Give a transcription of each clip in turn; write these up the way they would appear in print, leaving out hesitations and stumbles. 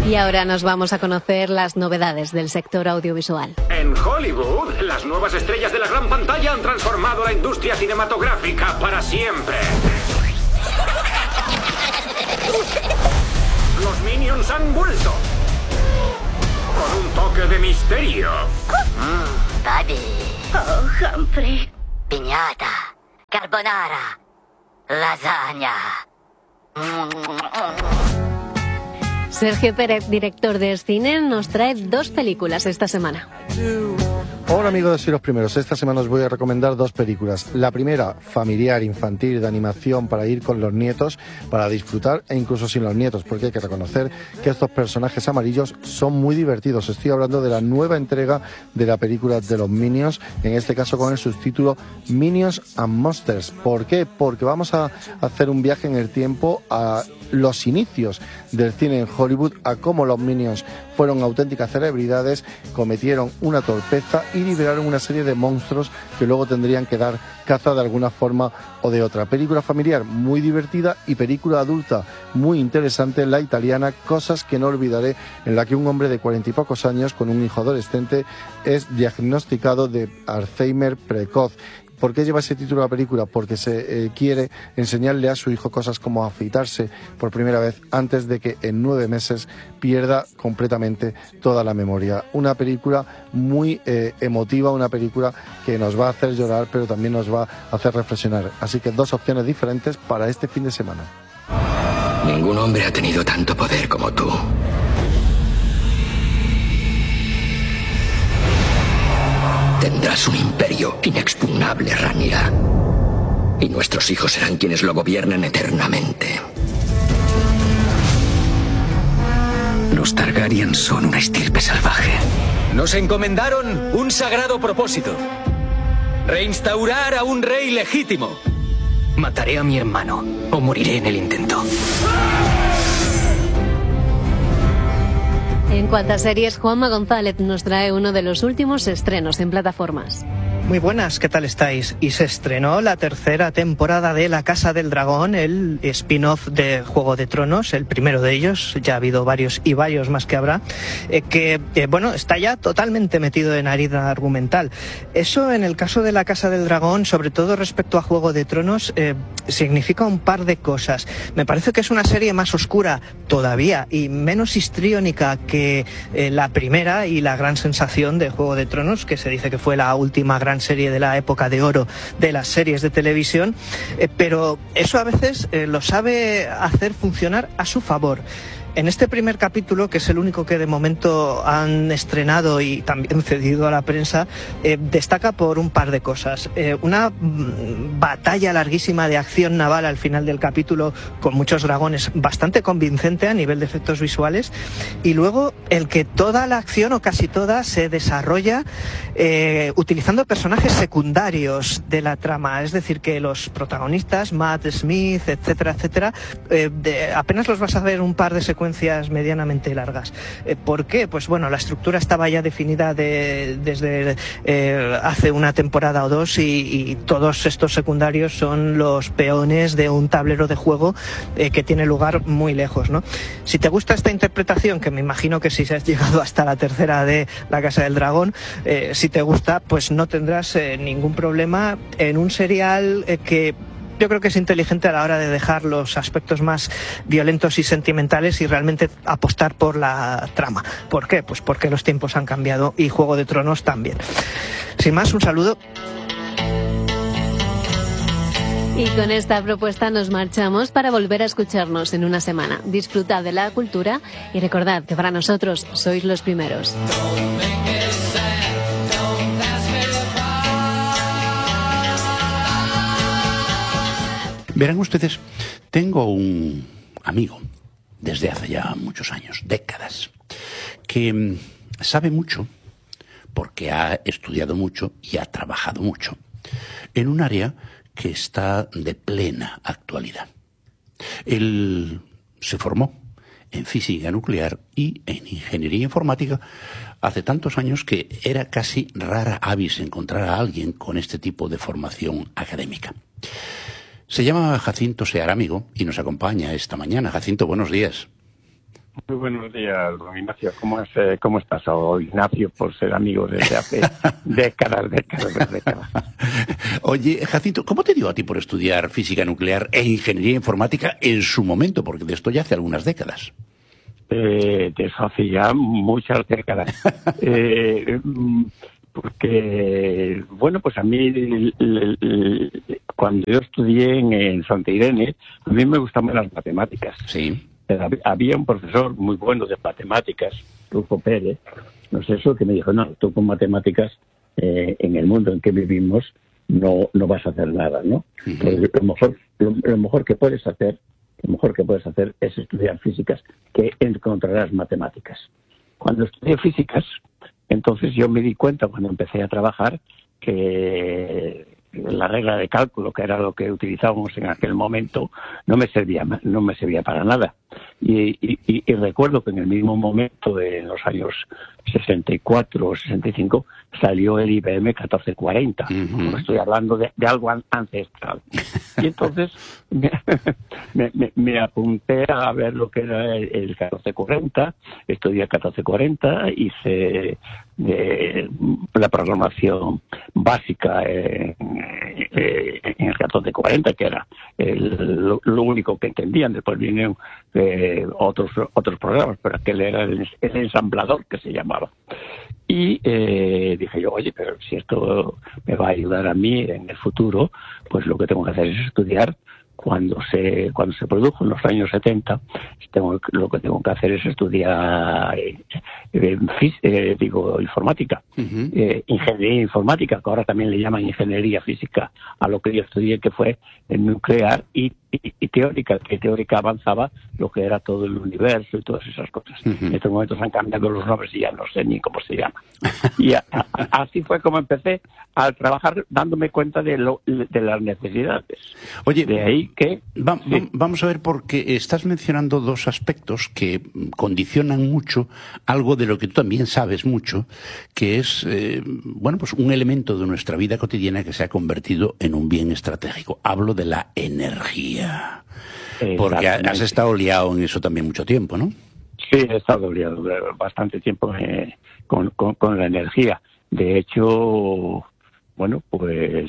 Y ahora nos vamos a conocer las novedades del sector audiovisual. En Hollywood, las nuevas estrellas de la gran pantalla han transformado la industria cinematográfica para siempre. Los Minions han vuelto. Con un toque de misterio. Buddy. Oh, Humphrey. Piñata. Carbonara. Lasagna. Sergio Pérez, director de cine, nos trae 2 películas esta semana. Hola amigos de Soy los Primeros, esta semana os voy a recomendar 2 películas. La primera, familiar, infantil, de animación para ir con los nietos, para disfrutar e incluso sin los nietos, porque hay que reconocer que estos personajes amarillos son muy divertidos. Estoy hablando de la nueva entrega de la película de los Minions, en este caso con el subtítulo Minions and Monsters. ¿Por qué? Porque vamos a hacer un viaje en el tiempo a los inicios del cine en Hollywood, a cómo los Minions fueron auténticas celebridades, cometieron una torpeza y liberaron una serie de monstruos que luego tendrían que dar caza de alguna forma o de otra. Película familiar muy divertida y película adulta muy interesante, la italiana Cosas que no olvidaré, en la que un hombre de 40 y pocos años con un hijo adolescente es diagnosticado de Alzheimer precoz. ¿Por qué lleva ese título la película? Porque se quiere enseñarle a su hijo cosas como afeitarse por primera vez antes de que en 9 meses pierda completamente toda la memoria. Una película muy emotiva, una película que nos va a hacer llorar, pero también nos va a hacer reflexionar. Así que 2 opciones diferentes para este fin de semana. Ningún hombre ha tenido tanto poder como tú. Tendrás un imperio inexpugnable, Rhaenyra. Y nuestros hijos serán quienes lo gobiernen eternamente. Los Targaryen son una estirpe salvaje. Nos encomendaron un sagrado propósito: reinstaurar a un rey legítimo. Mataré a mi hermano o moriré en el intento. En cuanto a series, Juanma González nos trae uno de los últimos estrenos en plataformas. Muy buenas, ¿qué tal estáis? Y se estrenó la 3ª temporada de La Casa del Dragón, el spin-off de Juego de Tronos, el primero de ellos, ya ha habido varios y varios más que habrá, que está ya totalmente metido en harina argumental. Eso en el caso de La Casa del Dragón, sobre todo respecto a Juego de Tronos, significa un par de cosas. Me parece que es una serie más oscura todavía y menos histriónica que la primera y la gran sensación de Juego de Tronos, que se dice que fue la última gran serie de la época de oro de las series de televisión, pero eso a veces lo sabe hacer funcionar a su favor. En este primer capítulo, que es el único que de momento han estrenado y también cedido a la prensa, destaca por un par de cosas. Una batalla larguísima de acción naval al final del capítulo, con muchos dragones, bastante convincente a nivel de efectos visuales, y luego el que toda la acción, o casi toda, se desarrolla utilizando personajes secundarios de la trama, es decir, que los protagonistas, Matt Smith, etcétera, etcétera, apenas los vas a ver un par de secuencias medianamente largas. ¿Por qué? Pues bueno, la estructura estaba ya definida desde hace una temporada o 2 y todos estos secundarios son los peones de un tablero de juego que tiene lugar muy lejos, ¿no? Si te gusta esta interpretación, que me imagino que si has llegado hasta la 3ª de La Casa del Dragón, si te gusta, pues no tendrás ningún problema en un serial que yo creo que es inteligente a la hora de dejar los aspectos más violentos y sentimentales y realmente apostar por la trama. ¿Por qué? Pues porque los tiempos han cambiado y Juego de Tronos también. Sin más, un saludo. Y con esta propuesta nos marchamos para volver a escucharnos en una semana. Disfrutad de la cultura y recordad que para nosotros sois los primeros. Verán ustedes, tengo un amigo desde hace ya muchos años, décadas, que sabe mucho porque ha estudiado mucho y ha trabajado mucho en un área que está de plena actualidad. Él se formó en física nuclear y en ingeniería informática hace tantos años que era casi rara avis encontrar a alguien con este tipo de formación académica. Se llama Jacinto Seara Amigo y nos acompaña esta mañana. Jacinto, buenos días. Muy buenos días, don Ignacio. ¿Cómo estás? O Ignacio, por ser amigo desde hace décadas. Oye, Jacinto, ¿cómo te dio a ti por estudiar física nuclear e ingeniería informática en su momento? Porque de esto ya hace algunas décadas. De eso hace ya muchas décadas. Porque, bueno, pues a mí, cuando yo estudié en Santa Irene, a mí me gustaban las matemáticas. Sí. Había un profesor muy bueno de matemáticas, Rufo Pérez, no sé eso, que me dijo, no, tú con matemáticas en el mundo en que vivimos no vas a hacer nada, ¿no? Uh-huh. Lo mejor que puedes hacer es estudiar físicas, que encontrarás matemáticas. Cuando estudié físicas, entonces yo me di cuenta cuando empecé a trabajar que la regla de cálculo, que era lo que utilizábamos en aquel momento, no me servía para nada. Y recuerdo que en el mismo momento, en los años 64 o 65, salió el IBM 1440. Uh-huh. Estoy hablando de algo ancestral. Y entonces me apunté a ver lo que era el 1440, estudié el 1440, hice la programación básica en el 1440, que era lo único que entendían. Después vinieron otros programas, pero aquel era el ensamblador, que se llamaba. Y dije yo, oye, pero si esto me va a ayudar a mí en el futuro, pues lo que tengo que hacer es estudiar. Cuando se produjo en los años 70, lo que tengo que hacer es estudiar informática, uh-huh. Ingeniería informática, que ahora también le llaman ingeniería física a lo que yo estudié, que fue nuclear y teórica, que teórica avanzaba lo que era todo el universo y todas esas cosas. Uh-huh. En estos momentos han cambiado los nombres y ya no sé ni cómo se llama. Y así fue como empecé a trabajar, dándome cuenta de las necesidades. Oye, de ahí que... Vamos a ver, porque estás mencionando dos aspectos que condicionan mucho algo de lo que tú también sabes mucho, que es, pues un elemento de nuestra vida cotidiana que se ha convertido en un bien estratégico. Hablo de la energía. Porque has estado liado en eso también mucho tiempo, ¿no? Sí, he estado liado bastante tiempo con la energía. De hecho, bueno, pues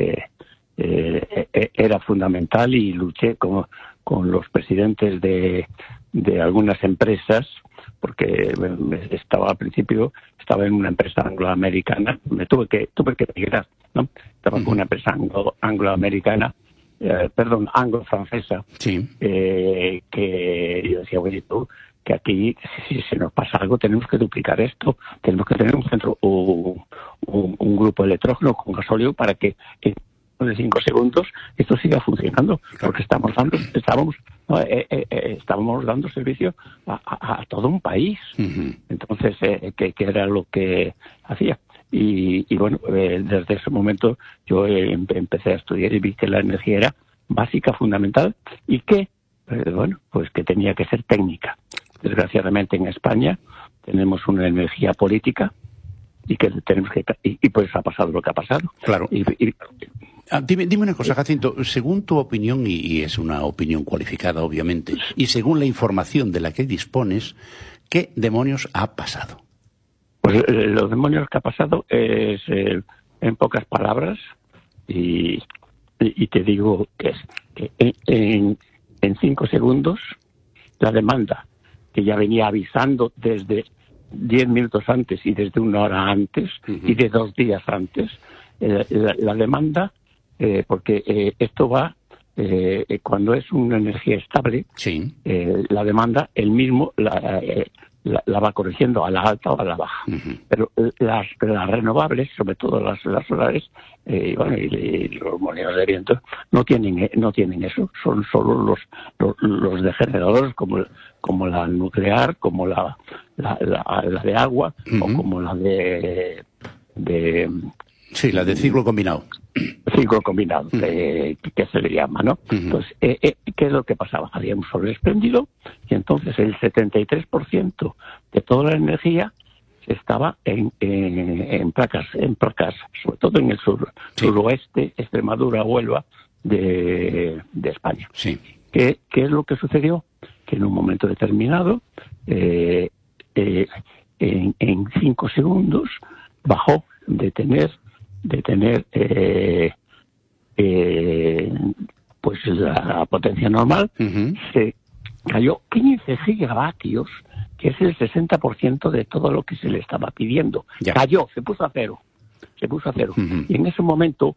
era fundamental y luché con los presidentes de algunas empresas, porque al principio estaba en una empresa angloamericana, tuve que emigrar, ¿no? Estaba con una empresa angloamericana, anglo-francesa, sí. Que yo decía, oye, tú, que aquí, si se nos pasa algo, tenemos que duplicar esto, tenemos que tener un centro, un grupo de electrógeno con gasóleo para que de 5 segundos esto siga funcionando, porque estábamos dando servicio a todo un país. Uh-huh. Entonces, que era lo que hacía. Y bueno, desde ese momento yo empecé a estudiar y vi que la energía era básica, fundamental, y que, pues que tenía que ser técnica. Desgraciadamente en España tenemos una energía política y que tenemos que y pues ha pasado lo que ha pasado. Claro. Dime una cosa, Jacinto, según tu opinión, y es una opinión cualificada obviamente, y según la información de la que dispones, ¿qué demonios ha pasado? Pues los demonios que ha pasado es, en pocas palabras, y te digo que es que en 5 segundos la demanda, que ya venía avisando desde 10 minutos antes y desde 1 hora antes, uh-huh. y de 2 días antes, la demanda, porque esto va, cuando es una energía estable, sí. La demanda, el mismo la va corrigiendo a la alta o a la baja. Uh-huh. Pero las renovables, sobre todo las solares, y los molinos de viento, no tienen eso. Son solo los de generadores, como la nuclear, como la de agua, uh-huh. o como la de sí, la de ciclo combinado. Ciclo combinado, uh-huh. que se le llama, ¿no? Uh-huh. Entonces, ¿qué es lo que pasaba? Había un sol espléndido y entonces el 73% de toda la energía estaba en placas, sobre todo en el suroeste, Extremadura, Huelva de España. Sí. ¿Qué es lo que sucedió? Que en un momento determinado en 5 segundos bajó de tener pues la potencia normal, se cayó 15 gigavatios, que es el 60% de todo lo que se le estaba pidiendo. Ya. Cayó, se puso a cero. Y en ese momento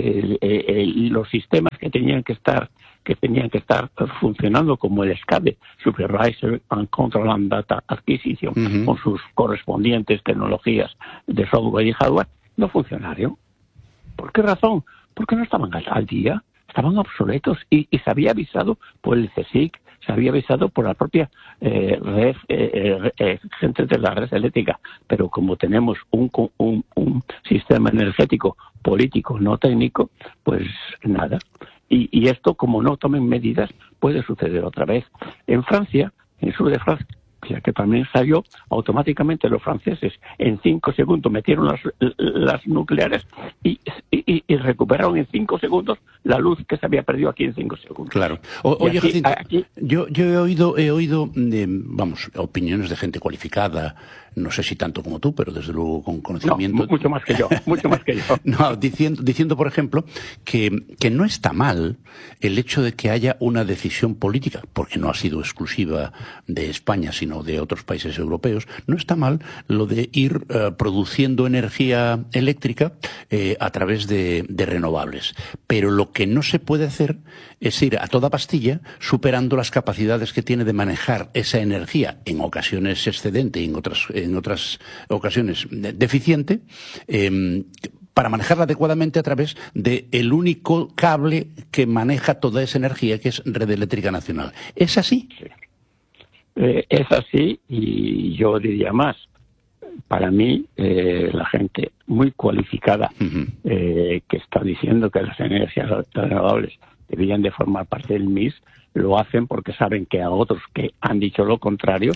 los sistemas que tenían que estar funcionando como el SCADA, Supervisor and Control and Data Acquisition, con sus correspondientes tecnologías de software y hardware, no funcionaron. ¿Por qué razón? Porque no estaban al día, estaban obsoletos y se había avisado por el CSIC, se había avisado por la propia red, gente de la red eléctrica, pero como tenemos un sistema energético político, no técnico, pues nada. Y esto, como no tomen medidas, puede suceder otra vez. En Francia, en el sur de Francia, que también salió, automáticamente los franceses en 5 segundos metieron las nucleares y recuperaron en 5 segundos la luz que se había perdido aquí en 5 segundos. Claro. Oye, Jacinto, yo he oído opiniones de gente cualificada, no sé si tanto como tú, pero desde luego con conocimiento. No, mucho más que yo. No, diciendo, por ejemplo, que no está mal el hecho de que haya una decisión política, porque no ha sido exclusiva de España, sino de otros países europeos. No está mal lo de ir produciendo energía eléctrica a través de renovables. Pero lo que no se puede hacer es ir a toda pastilla superando las capacidades que tiene de manejar esa energía, en ocasiones excedente y en otras ocasiones deficiente, para manejarla adecuadamente a través del único cable que maneja toda esa energía, que es Red Eléctrica Nacional. ¿Es así? Sí. Es así, y yo diría más. Para mí, la gente muy cualificada que está diciendo que las energías renovables deberían de formar parte del MIS, lo hacen porque saben que a otros que han dicho lo contrario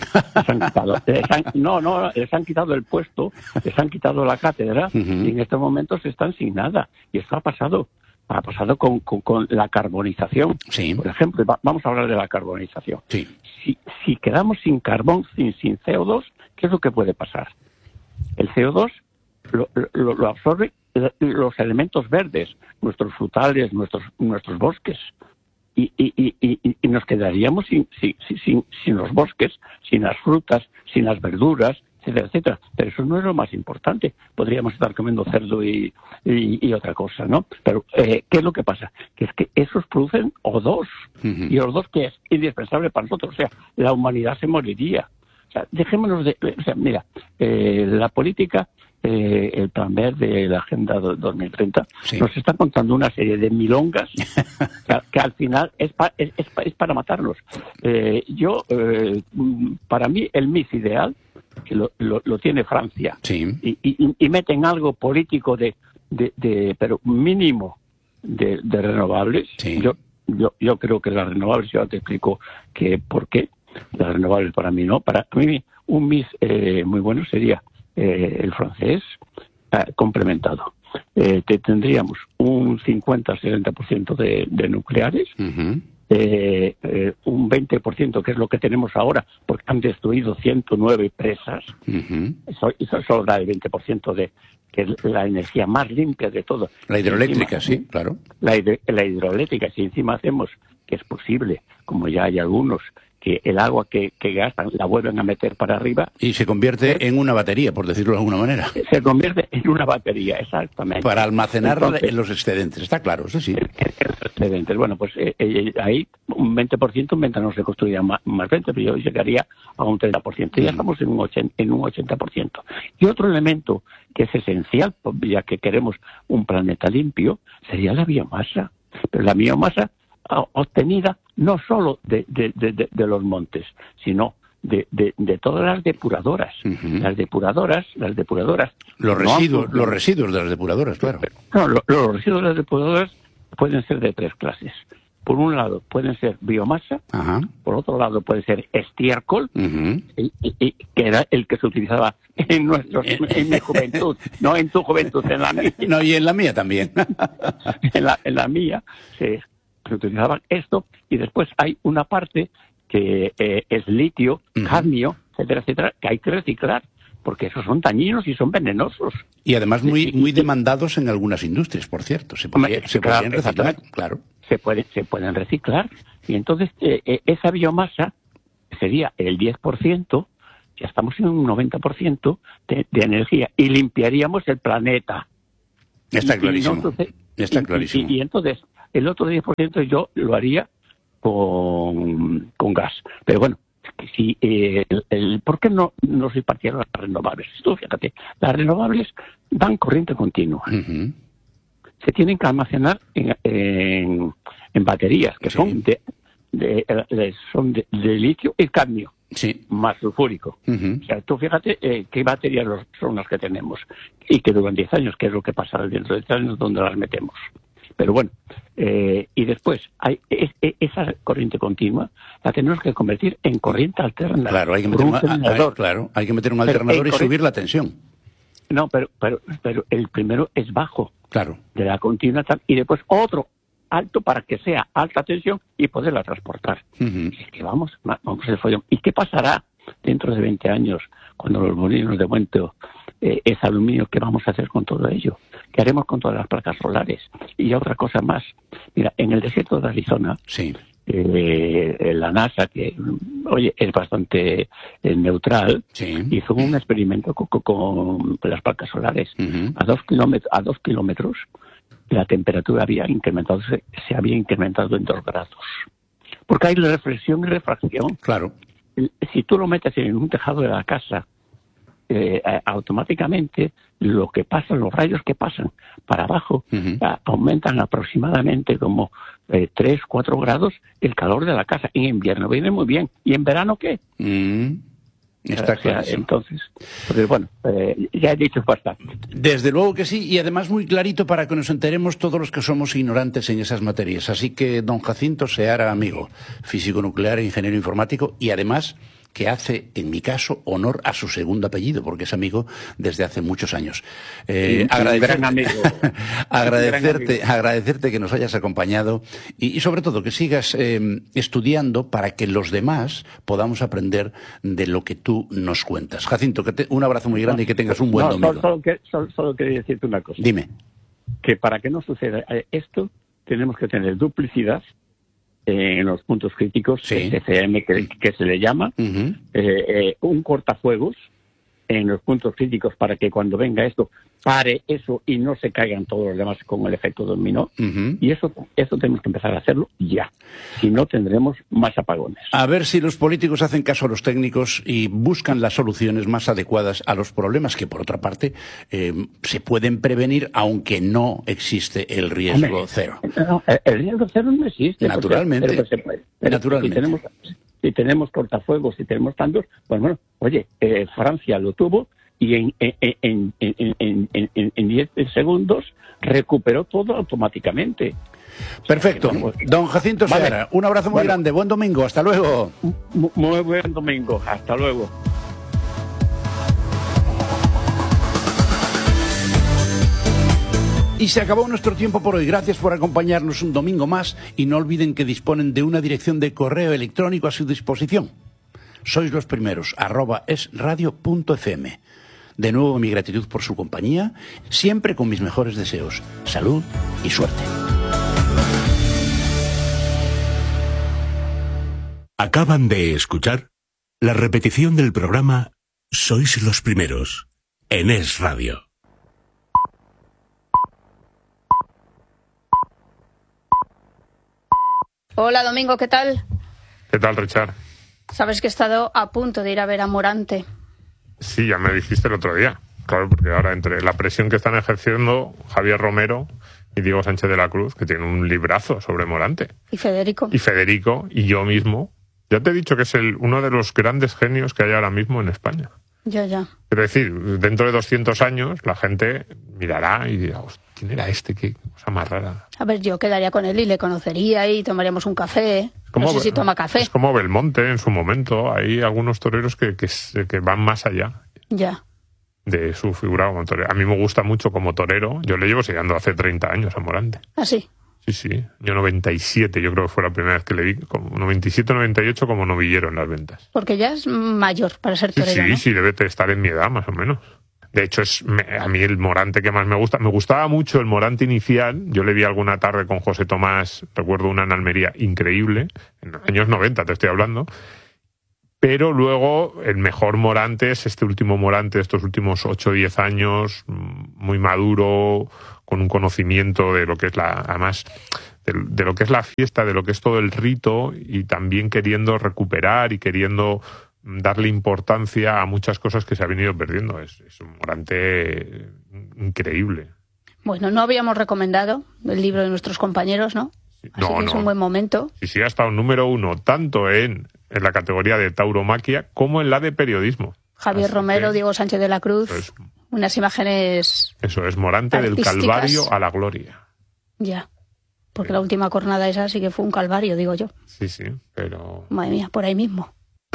les han quitado el puesto, les han quitado la cátedra, y en estos momentos están sin nada. Y esto ha pasado con la carbonización. Sí. Por ejemplo, vamos a hablar de la carbonización. Sí. Si quedamos sin carbón, sin CO2, ¿qué es lo que puede pasar? El CO2 lo absorbe los elementos verdes, nuestros frutales, nuestros bosques. Y nos quedaríamos sin los bosques, sin las frutas, sin las verduras, etcétera, etcétera. Pero eso no es lo más importante. Podríamos estar comiendo cerdo y otra cosa, ¿no? Pero ¿qué es lo que pasa? Que es que esos producen O2. Y O2 que es indispensable para nosotros. O sea, la humanidad se moriría. O sea, dejémonos de... O sea, mira, la política... el plan verde de la Agenda 2030 nos está contando una serie de milongas que al final es para matarnos. Para mí, el MIS ideal, que lo tiene Francia, y meten algo político pero mínimo de renovables. Yo creo que las renovables, yo te explico por qué las renovables para mí no. Para mí, un MIS muy bueno sería el francés complementado. Tendríamos un 50-60% de nucleares, un 20%, que es lo que tenemos ahora, porque han destruido 109 presas. Eso solo da el 20% que es la energía más limpia de todo. La hidroeléctrica, sí, claro. La hidroeléctrica, si encima hacemos, que es posible, como ya hay algunos, que el agua que gastan la vuelven a meter para arriba. Y se convierte en una batería, por decirlo de alguna manera. Se convierte en una batería, exactamente. Para almacenar en los excedentes, está claro, eso sí. En los excedentes. Bueno, pues ahí un 20% no se construiría más 20%, pero yo llegaría a un 30%. Ya estamos en un 80%. Y otro elemento que es esencial, ya que queremos un planeta limpio, sería la biomasa. Pero la biomasa obtenida no solo de los montes, sino de todas las depuradoras. Las depuradoras... Los residuos de las depuradoras, claro. No, los residuos de las depuradoras pueden ser de 3 clases. Por un lado pueden ser biomasa, por otro lado puede ser estiércol, que era el que se utilizaba en mi juventud, no en tu juventud, en la mía. No, y en la mía también. en la mía se utilizaba esto, y después hay una parte que es litio, cadmio, etcétera, etcétera, que hay que reciclar, porque esos son dañinos y son venenosos. Y además muy demandados en algunas industrias, por cierto. Se podrían reciclar, claro. Se pueden reciclar. Y entonces esa biomasa sería el 10%, ya estamos en un 90% de energía, y limpiaríamos el planeta. Está clarísimo. Está clarísimo. Y entonces, el otro 10% yo lo haría con gas. Pero bueno, si ¿por qué no se partieron las renovables? Tú fíjate, las renovables dan corriente continua. Uh-huh. Se tienen que almacenar en baterías que son de litio y cadmio, más sulfúrico. Uh-huh. O sea, tú fíjate qué baterías son las que tenemos y que duran 10 años, que es lo que pasará dentro de 10 años donde las metemos. Pero bueno, y después hay esa corriente continua la tenemos que convertir en corriente alterna. Claro, hay que meter un alternador y subir la tensión. No, pero el primero es bajo. Claro. De la continua y después otro alto para que sea alta tensión y poderla transportar. Uh-huh. Y es que vamos el follón. ¿Y qué pasará dentro de 20 años cuando los molinos de viento es aluminio? ¿Qué vamos a hacer con todo ello? ¿Qué haremos con todas las placas solares? Y otra cosa más. Mira, en el desierto de Arizona, la NASA, que es bastante neutral, hizo un experimento con las placas solares. Uh-huh. A 2 kilómetros la temperatura se había incrementado en 2 grados. Porque hay reflexión y refracción. Claro. Si tú lo metes en un tejado de la casa, automáticamente lo que pasa, los rayos que pasan para abajo, uh-huh, aumentan aproximadamente como 3-4 grados el calor de la casa. En invierno viene muy bien. ¿Y en verano qué? Está claro. Entonces, pues bueno, ya he dicho bastante. Desde luego que sí, y además muy clarito para que nos enteremos todos los que somos ignorantes en esas materias. Así que don Jacinto Seara, amigo, físico nuclear, ingeniero informático, y además que hace, en mi caso, honor a su segundo apellido, porque es amigo desde hace muchos años. Agradecerte que nos hayas acompañado y sobre todo que sigas estudiando para que los demás podamos aprender de lo que tú nos cuentas. Jacinto, un abrazo muy grande y que tengas un buen domingo. Solo quería decirte una cosa. Dime. Que para que no suceda esto, tenemos que tener duplicidad en los puntos críticos, CCM que se le llama, uh-huh, un cortafuegos en los puntos críticos para que cuando venga esto pare eso y no se caigan todos los demás con el efecto dominó. Uh-huh. Y eso tenemos que empezar a hacerlo ya. Si no, tendremos más apagones. A ver si los políticos hacen caso a los técnicos y buscan las soluciones más adecuadas a los problemas que, por otra parte, se pueden prevenir, aunque no existe el riesgo cero. No, el riesgo cero no existe. Naturalmente. Naturalmente. Si tenemos cortafuegos, si tenemos tantos, pues bueno, oye, Francia lo tuvo y en 10 segundos recuperó todo automáticamente. Perfecto. Don Jacinto Seara, un abrazo muy grande. Buen domingo. Hasta luego. Muy buen domingo. Hasta luego. Y se acabó nuestro tiempo por hoy. Gracias por acompañarnos un domingo más y no olviden que disponen de una dirección de correo electrónico a su disposición. Sois los primeros, @esradio.fm. De nuevo mi gratitud por su compañía, siempre con mis mejores deseos. Salud y suerte. Acaban de escuchar la repetición del programa Sois los primeros en Es Radio. Hola Domingo, ¿qué tal? ¿Qué tal, Richard? Sabes que he estado a punto de ir a ver a Morante. Sí, ya me dijiste el otro día. Claro, porque ahora entre la presión que están ejerciendo Javier Romero y Diego Sánchez de la Cruz, que tienen un librazo sobre Morante. Y Federico. Y yo mismo. Ya te he dicho que es uno de los grandes genios que hay ahora mismo en España. Ya. Es decir, dentro de 200 años la gente mirará y dirá, ¿quién era este? Qué cosa más rara. A ver, yo quedaría con él y le conocería y tomaríamos un café. No sé si toma café. Es como Belmonte en su momento. Hay algunos toreros que van más allá. Ya. De su figura como torero. A mí me gusta mucho como torero. Yo le llevo siguiendo hace 30 años a Morante. ¿Ah, sí? Sí, año 97 yo creo que fue la primera vez que le vi, como 97-98 como novillero en las ventas. Porque ya es mayor para ser torero, ¿no? Sí, debe de estar en mi edad más o menos. De hecho, a mí el Morante que más me gustaba mucho el Morante inicial. Yo le vi alguna tarde con José Tomás, recuerdo una en Almería, increíble, en los años 90 te estoy hablando. Pero luego el mejor Morante es este último Morante de estos últimos 8 o 10 años, muy maduro, con un conocimiento de lo que es además de lo que es la fiesta, de lo que es todo el rito, y también queriendo recuperar y queriendo darle importancia a muchas cosas que se han venido perdiendo. Es un Morante increíble. Bueno, no habíamos recomendado el libro de nuestros compañeros, ¿no? Así que es un buen momento. Sí, ha estado número 1 tanto en la categoría de tauromaquia como en la de periodismo. Javier Romero, Diego Sánchez de la Cruz, unas imágenes... Eso es Morante artísticas. Del Calvario a la Gloria. Ya, porque la última cornada esa sí que fue un calvario, digo yo. Sí, pero... Madre mía, por ahí mismo.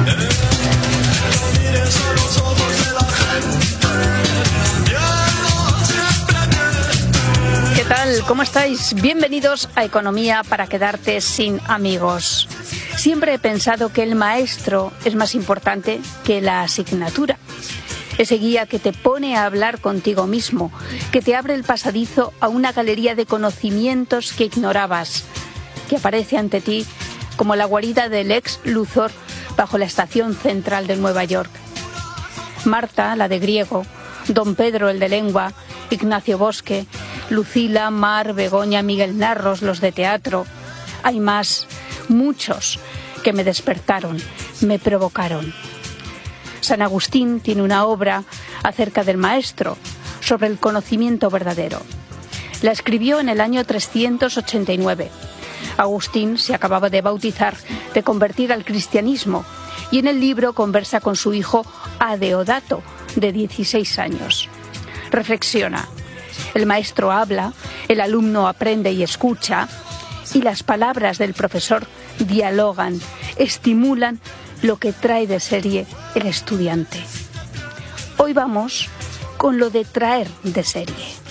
¿Qué tal? ¿Cómo estáis? Bienvenidos a Economía para quedarte sin amigos. Siempre he pensado que el maestro es más importante que la asignatura. Ese guía que te pone a hablar contigo mismo, que te abre el pasadizo a una galería de conocimientos que ignorabas, que aparece ante ti como la guarida del ex Luthor bajo la estación central de Nueva York. Marta, la de griego, Don Pedro, el de lengua, Ignacio Bosque, Lucila, Mar, Begoña, Miguel Narros, los de teatro. Hay más, muchos, que me despertaron, me provocaron. San Agustín tiene una obra acerca del maestro, sobre el conocimiento verdadero. La escribió en el año 389. Agustín se acababa de bautizar, de convertir al cristianismo, y en el libro conversa con su hijo Adeodato, de 16 años. Reflexiona. El maestro habla, el alumno aprende y escucha, y las palabras del profesor dialogan, estimulan lo que trae de serie el estudiante. Hoy vamos con lo de traer de serie.